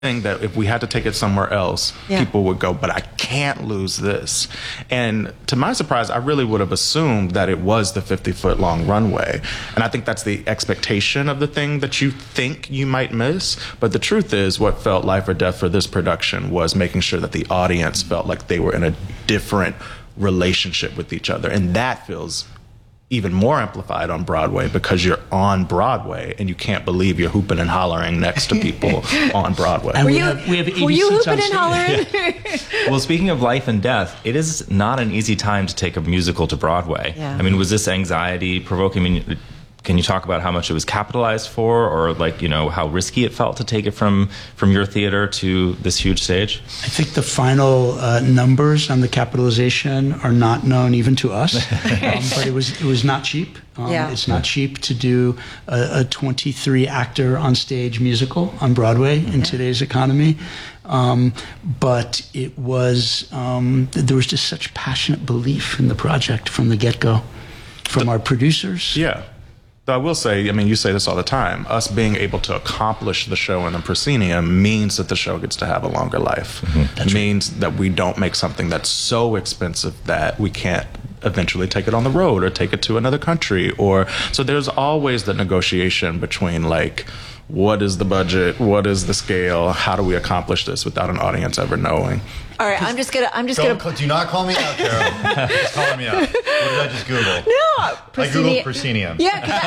thing that if we had to take it somewhere else, people would go, but I can't lose this. And to my surprise, I really would have assumed that it was the 50-foot long runway. And I think that's the expectation of the thing that you think you might miss. But the truth is, what felt life or death for this production was making sure that the audience felt like they were in a different relationship with each other. And that feels even more amplified on Broadway because you're on Broadway and you can't believe you're hooping and hollering next to people on Broadway. And were we have 80 were you seats on hooping and stage. hollering? Well, speaking of life and death, it is not an easy time to take a musical to Broadway. Yeah. I mean, was this anxiety provoking? I mean, can you talk about how much it was capitalized for, or like, you know, how risky it felt to take it from your theater to this huge stage? I think the final numbers on the capitalization are not known even to us, but it was not cheap. It's not cheap to do a 23 actor on stage musical on Broadway in today's economy. But it was, there was just such passionate belief in the project from the get-go, from our producers. Yeah. I will say, I mean, you say this all the time, us being able to accomplish the show in the proscenium means that the show gets to have a longer life. It means that we don't make something that's so expensive that we can't eventually take it on the road or take it to another country. Or so there's always the negotiation between, like, what is the budget, what is the scale, how do we accomplish this without an audience ever knowing? All right, I'm just gonna. Do not call me out, Carol. Just calling me out. What did I just Google? No, I Googled proscenium. Yeah, because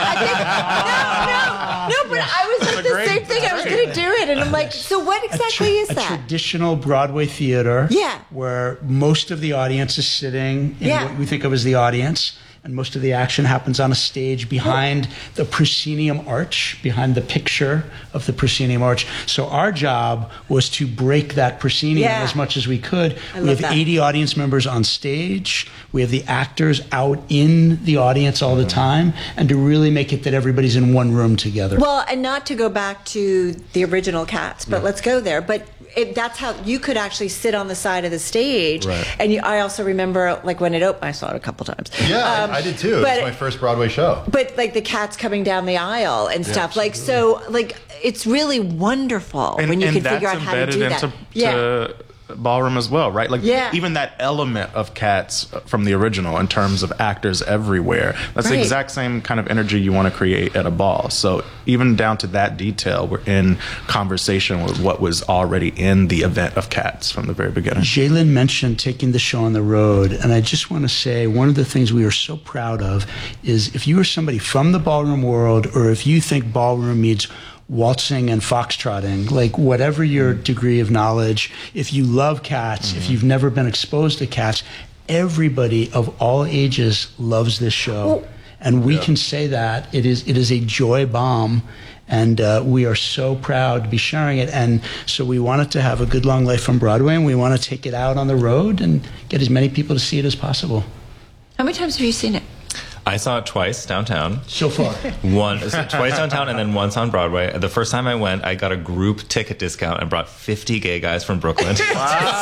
I think no, but I was like the same thing. I was gonna do it, and I'm like, so what exactly is A that? traditional Broadway theater, Yeah. where most of the audience is sitting in what we think of as the audience, and most of the action happens on a stage behind the proscenium arch, behind the picture of the proscenium arch. So our job was to break that proscenium as much as we could. We have 80 audience members on stage. We have the actors out in the audience all the time, and to really make it that everybody's in one room together. Well, and not to go back to the original Cats, but let's go there. But that's how you could actually sit on the side of the stage. Right. And I also remember, like, when it opened, I saw it a couple times. Yeah, I did too. It was my first Broadway show. But, like, the Cats coming down the aisle and stuff. Like, so, like, it's really wonderful when you can figure out how to do that. Into ballroom as well, right? Like, even that element of Cats from the original in terms of actors everywhere, that's the exact same kind of energy you want to create at a ball. So even down to that detail, we're in conversation with what was already in the event of Cats from the very beginning. Jalen mentioned taking the show on the road, and I just want to say one of the things we are so proud of is if you are somebody from the ballroom world, or if you think ballroom means waltzing and foxtrotting, like whatever your degree of knowledge, if you love Cats, if you've never been exposed to Cats, everybody of all ages loves this show. And we can say that it is a joy bomb, and we are so proud to be sharing it. And so we want it to have a good long life on Broadway, and we want to take it out on the road and get as many people to see it as possible. How many times have you seen it? I saw it twice downtown. So far. Twice downtown and then once on Broadway. The first time I went, I got a group ticket discount and brought 50 gay guys from Brooklyn to see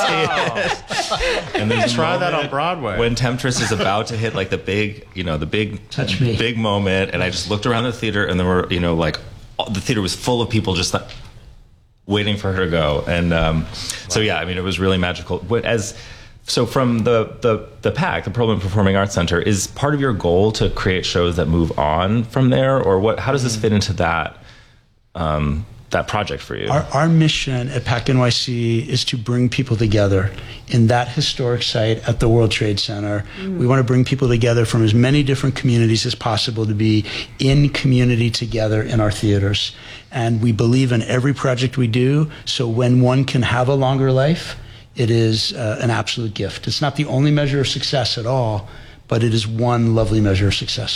it. And then Try that on Broadway. When Temptress is about to hit, like, the big, Touch me. big moment, and I just looked around the theater, and there were, like, the theater was full of people just like waiting for her to go. And so, yeah, I mean, it was really magical. So from the PAC, the Perlman Performing Arts Center, is part of your goal to create shows that move on from there, or what? How does this fit into that project for you? Our mission at PAC NYC is to bring people together in that historic site at the World Trade Center. We want to bring people together from as many different communities as possible to be in community together in our theaters. And we believe in every project we do, so when one can have a longer life, it is an absolute gift. It's not the only measure of success at all, but it is one lovely measure of success.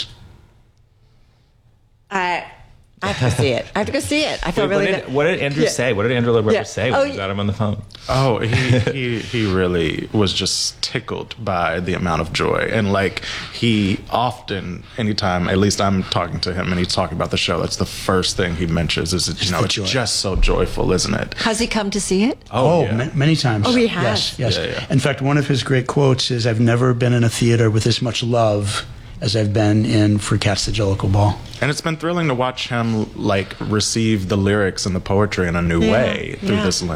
I have to see it. I have to go see it. I feel really good. What did Andrew say? What did Andrew Lloyd Webber say when you got him on the phone? Oh, he really was just tickled by the amount of joy. And, like, he often, anytime, at least I'm talking to him and he's talking about the show, that's the first thing he mentions is, it's just so joyful, isn't it? Has he come to see it? Many times. Oh, he has? Yes. Yeah. In fact, one of his great quotes is, "I've never been in a theater with this much love as I've been in For Cats the Jellicle Ball. And it's been thrilling to watch him like receive the lyrics and the poetry in a new way through this lens.